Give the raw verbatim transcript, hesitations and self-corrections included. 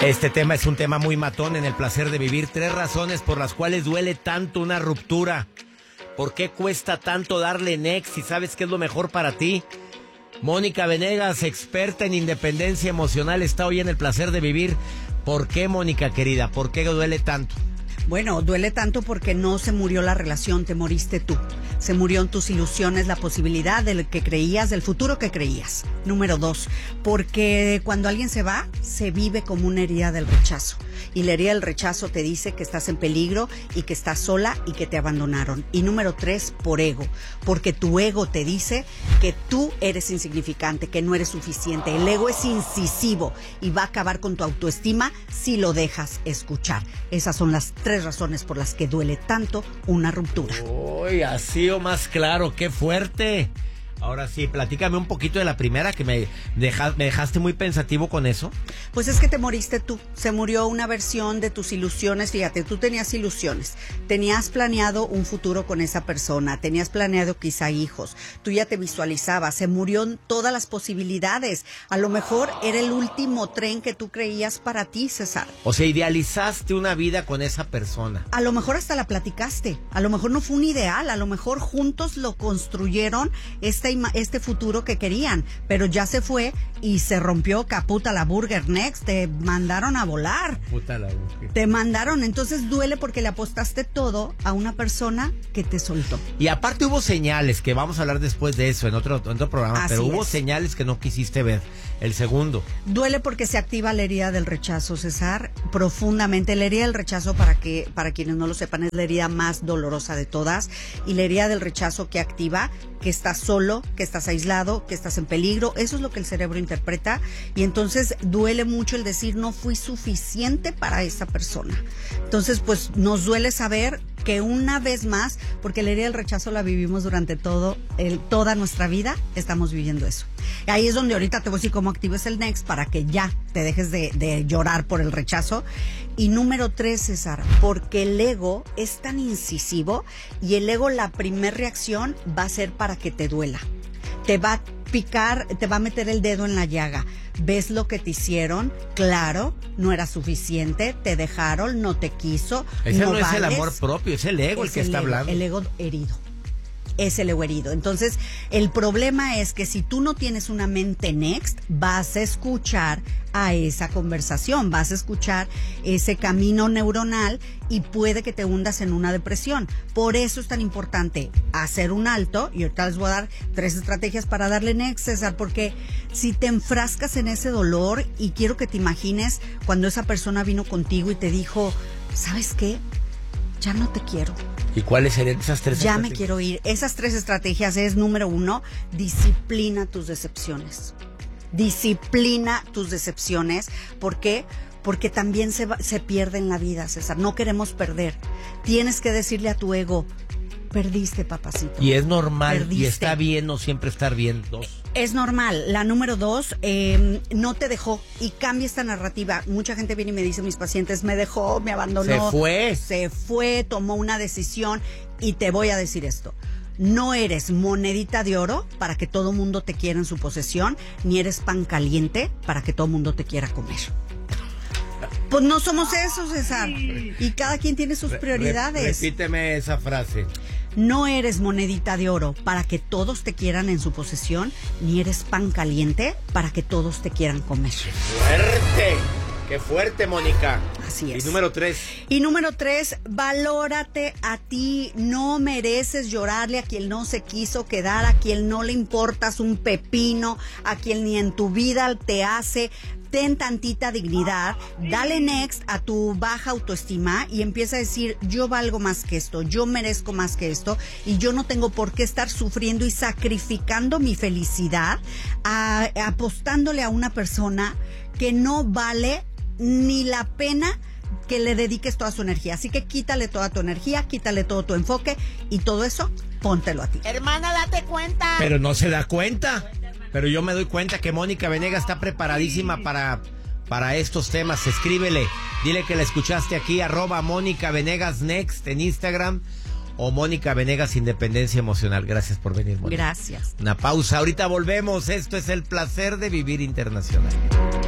Este tema es un tema muy matón en el placer de vivir. Tres razones por las cuales duele tanto una ruptura. ¿Por qué cuesta tanto darle next si sabes que es lo mejor para ti? Mónica Venegas, experta en independencia emocional, está hoy en el placer de vivir. ¿Por qué, Mónica querida? ¿Por qué duele tanto? Bueno, duele tanto porque no se murió la relación, te moriste tú. Se murió en tus ilusiones la posibilidad de lo que creías, del futuro que creías. Número dos, porque cuando alguien se va, se vive como una herida del rechazo. Y la herida del rechazo te dice que estás en peligro y que estás sola y que te abandonaron. Y número tres, por ego, porque tu ego te dice que tú eres insignificante, que no eres suficiente. El ego es incisivo y va a acabar con tu autoestima si lo dejas escuchar. Esas son las tres razones por las que duele tanto una ruptura. Uy, así o más claro, qué fuerte. Ahora sí, platícame un poquito de la primera, que me, deja, me dejaste muy pensativo con eso. Pues es que te moriste tú, se murió una versión de tus ilusiones. Fíjate, tú tenías ilusiones, tenías planeado un futuro con esa persona, tenías planeado quizá hijos, tú ya te visualizabas, se murió todas las posibilidades. A lo mejor era el último tren que tú creías para ti, César. O sea, idealizaste una vida con esa persona. A lo mejor hasta la platicaste, a lo mejor no fue un ideal, a lo mejor juntos lo construyeron este este futuro que querían, pero ya se fue y se rompió caputa la burger next, te mandaron a volar. Puta la burger. Te mandaron, entonces duele porque le apostaste todo a una persona que te soltó. Y aparte hubo señales, que vamos a hablar después de eso en otro, en otro programa, Así pero hubo es. señales que no quisiste ver. El segundo. Duele porque se activa la herida del rechazo, César, profundamente. La herida del rechazo, para que para quienes no lo sepan, es la herida más dolorosa de todas. Y la herida del rechazo que activa que estás solo, que estás aislado, que estás en peligro. Eso es lo que el cerebro interpreta. Y entonces duele mucho el decir no fui suficiente para esa persona. Entonces, pues nos duele saber que una vez más, porque la herida del rechazo la vivimos durante todo el, toda nuestra vida, estamos viviendo eso. Y ahí es donde ahorita te voy a decir cómo actives el next para que ya te dejes de, de llorar por el rechazo. Y número tres, César, porque el ego es tan incisivo y el ego, la primer reacción va a ser para que te duela. Te va a picar, te va a meter el dedo en la llaga. ¿Ves lo que te hicieron? Claro, no era suficiente, te dejaron, no te quiso. Ese no, no vales. Es el amor propio, es el ego Es el que el está ego, hablando. El ego herido. Es el ego herido. Entonces, el problema es que si tú no tienes una mente next, vas a escuchar a esa conversación, vas a escuchar ese camino neuronal y puede que te hundas en una depresión. Por eso es tan importante hacer un alto, y ahorita les voy a dar tres estrategias para darle next, César, porque si te enfrascas en ese dolor, y quiero que te imagines cuando esa persona vino contigo y te dijo, ¿sabes qué? Ya no te quiero. ¿Y cuáles serían esas tres Ya estrategias? me quiero ir. Esas tres estrategias es, número uno, disciplina tus decepciones. Disciplina tus decepciones. ¿Por qué? Porque también se, va, se pierde en la vida, César. No queremos perder. Tienes que decirle a tu ego, perdiste, papacito. Y es normal, Perdiste. Y está bien no siempre estar bien. Dos. Es normal. La número dos, eh, no te dejó, y cambia esta narrativa. Mucha gente viene y me dice, mis pacientes, me dejó, me abandonó. Se fue. Se fue, tomó una decisión, y te voy a decir esto. No eres monedita de oro para que todo mundo te quiera en su posesión, ni eres pan caliente para que todo mundo te quiera comer. Pues no somos eso, César. Y cada quien tiene sus prioridades. Re- repíteme esa frase. No eres monedita de oro para que todos te quieran en su posesión, ni eres pan caliente para que todos te quieran comer. ¡Fuerte! ¡Qué fuerte, Mónica! Así es. Y número tres. Y número tres, valórate a ti. No mereces llorarle a quien no se quiso quedar, a quien no le importas un pepino, a quien ni en tu vida te hace. Ten tantita dignidad, dale next a tu baja autoestima y empieza a decir, yo valgo más que esto, yo merezco más que esto, y yo no tengo por qué estar sufriendo y sacrificando mi felicidad a, apostándole a una persona que no vale ni la pena que le dediques toda su energía. Así que quítale toda tu energía, quítale todo tu enfoque, y todo eso, póntelo a ti. Hermana, date cuenta. Pero no se da cuenta. Pero yo me doy cuenta que Mónica Venegas está preparadísima para, para estos temas. Escríbele, dile que la escuchaste aquí, arroba Mónica Venegas Next en Instagram, o Mónica Venegas Independencia Emocional. Gracias por venir, Mónica. Gracias. Una pausa, ahorita volvemos. Esto es El Placer de Vivir Internacional.